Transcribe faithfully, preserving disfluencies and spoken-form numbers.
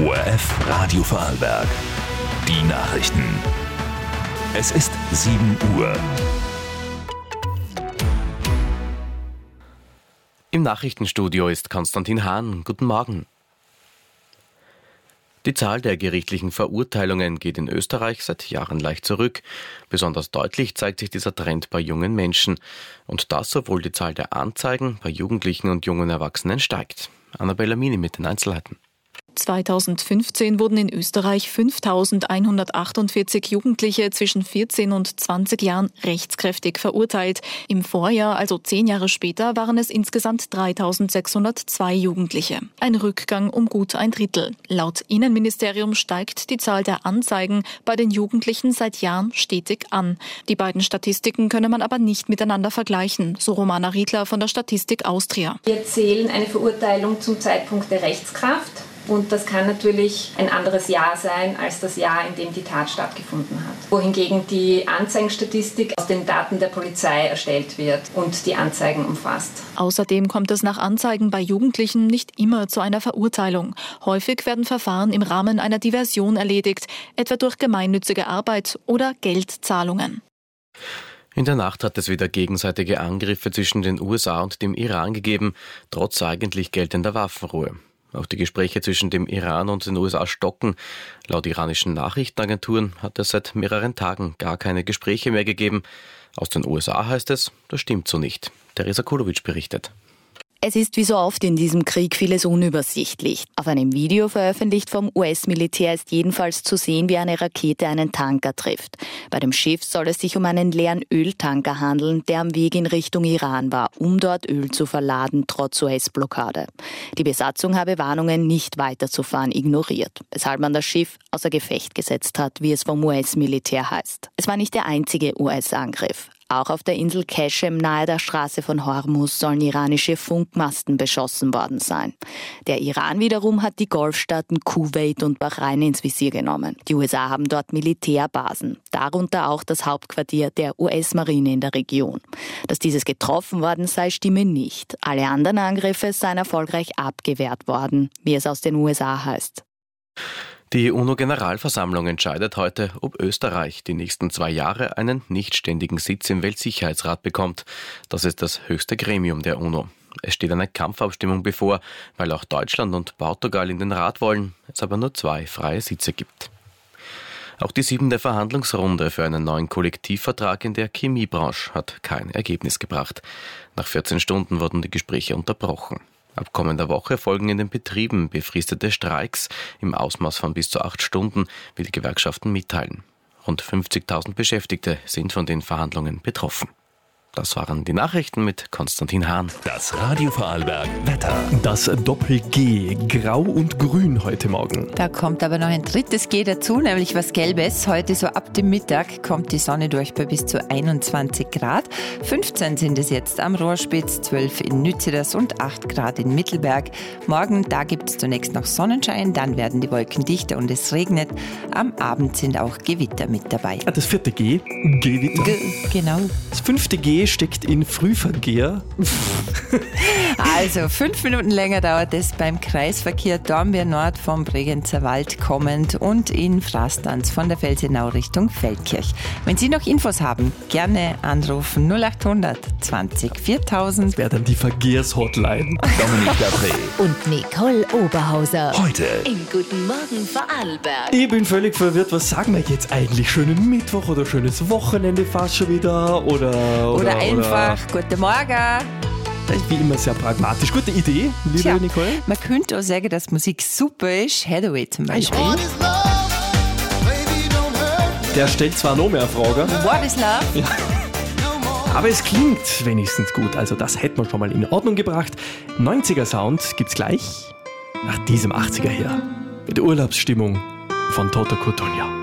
O R F Radio Vorarlberg. Die Nachrichten. Es ist sieben Uhr. Im Nachrichtenstudio ist Konstantin Hahn. Guten Morgen. Die Zahl der gerichtlichen Verurteilungen geht in Österreich seit Jahren leicht zurück. Besonders deutlich zeigt sich dieser Trend bei jungen Menschen. Und das, obwohl die Zahl der Anzeigen bei Jugendlichen und jungen Erwachsenen steigt. Annabella Mini mit den Einzelheiten. zweitausendfünfzehn wurden in Österreich fünftausendeinhundertachtundvierzig Jugendliche zwischen vierzehn und zwanzig Jahren rechtskräftig verurteilt. Im Vorjahr, also zehn Jahre später, waren es insgesamt dreitausendsechshundertzwei Jugendliche. Ein Rückgang um gut ein Drittel. Laut Innenministerium steigt die Zahl der Anzeigen bei den Jugendlichen seit Jahren stetig an. Die beiden Statistiken könne man aber nicht miteinander vergleichen, so Romana Riedler von der Statistik Austria. Wir zählen eine Verurteilung zum Zeitpunkt der Rechtskraft. Und das kann natürlich ein anderes Jahr sein als das Jahr, in dem die Tat stattgefunden hat. Wohingegen die Anzeigenstatistik aus den Daten der Polizei erstellt wird und die Anzeigen umfasst. Außerdem kommt es nach Anzeigen bei Jugendlichen nicht immer zu einer Verurteilung. Häufig werden Verfahren im Rahmen einer Diversion erledigt, etwa durch gemeinnützige Arbeit oder Geldzahlungen. In der Nacht hat es wieder gegenseitige Angriffe zwischen den U S A und dem Iran gegeben, trotz eigentlich geltender Waffenruhe. Auch die Gespräche zwischen dem Iran und den U S A stocken. Laut iranischen Nachrichtenagenturen hat es seit mehreren Tagen gar keine Gespräche mehr gegeben. Aus den U S A heißt es, das stimmt so nicht. Teresa Kulovic berichtet. Es ist wie so oft in diesem Krieg vieles unübersichtlich. Auf einem Video veröffentlicht vom U S-Militär ist jedenfalls zu sehen, wie eine Rakete einen Tanker trifft. Bei dem Schiff soll es sich um einen leeren Öltanker handeln, der am Weg in Richtung Iran war, um dort Öl zu verladen, trotz U S-Blockade. Die Besatzung habe Warnungen, nicht weiterzufahren, ignoriert, weshalb man das Schiff außer Gefecht gesetzt hat, wie es vom U S-Militär heißt. Es war nicht der einzige U S-Angriff. Auch auf der Insel Keshem nahe der Straße von Hormuz sollen iranische Funkmasten beschossen worden sein. Der Iran wiederum hat die Golfstaaten Kuwait und Bahrain ins Visier genommen. Die U S A haben dort Militärbasen, darunter auch das Hauptquartier der U S-Marine in der Region. Dass dieses getroffen worden sei, stimme nicht. Alle anderen Angriffe seien erfolgreich abgewehrt worden, wie es aus den U S A heißt. Die UNO-Generalversammlung entscheidet heute, ob Österreich die nächsten zwei Jahre einen nichtständigen Sitz im Weltsicherheitsrat bekommt. Das ist das höchste Gremium der UNO. Es steht eine Kampfabstimmung bevor, weil auch Deutschland und Portugal in den Rat wollen, es aber nur zwei freie Sitze gibt. Auch die siebente Verhandlungsrunde für einen neuen Kollektivvertrag in der Chemiebranche hat kein Ergebnis gebracht. Nach vierzehn Stunden wurden die Gespräche unterbrochen. Ab kommender Woche folgen in den Betrieben befristete Streiks im Ausmaß von bis zu acht Stunden, wie die Gewerkschaften mitteilen. Rund fünfzigtausend Beschäftigte sind von den Verhandlungen betroffen. Das waren die Nachrichten mit Konstantin Hahn. Das Radio Vorarlberg Wetter. Das Doppel-G, grau und grün heute Morgen. Da kommt aber noch ein drittes G dazu, nämlich was Gelbes. Heute so ab dem Mittag kommt die Sonne durch bei bis zu einundzwanzig Grad. fünfzehn sind es jetzt am Rohrspitz, zwölf in Nützeders und acht Grad in Mittelberg. Morgen, da gibt es zunächst noch Sonnenschein, dann werden die Wolken dichter und es regnet. Am Abend sind auch Gewitter mit dabei. Das vierte G, Gewitter. Ge- genau. Das fünfte G steckt in Frühverkehr. Also fünf Minuten länger dauert es beim Kreisverkehr Dornbirn Nord vom Bregenzer Wald kommend und in Frastanz von der Felsenau Richtung Feldkirch. Wenn Sie noch Infos haben, gerne anrufen null acht hundert zwanzig viertausend. Das wäre dann die Verkehrshotline. Dominik Dapré. Und Nicole Oberhauser. Heute Im Guten Morgen Vorarlberg. Ich bin völlig verwirrt. Was sagen wir jetzt eigentlich? Schönen Mittwoch oder schönes Wochenende fast schon wieder? Oder, oder, Oder einfach oder Guten Morgen. Das ist wie immer sehr pragmatisch. Gute Idee, liebe Tja, Nicole. Man könnte auch sagen, dass Musik super ist. Hathaway zum Beispiel. Der stellt zwar noch mehr Fragen, What is Love? ja. aber es klingt wenigstens gut. Also das hätte man schon mal in Ordnung gebracht. neunziger Sound gibt's gleich nach diesem achtziger her. Mit Urlaubsstimmung von Toto Cutugno.